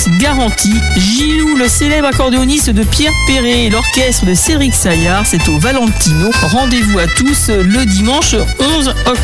place garantie. Gilou, le célèbre accordéoniste de Pierre Perret et l'orchestre de Cédric Saillard, c'est au Valentino. Rendez-vous à tous le dimanche 11 octobre.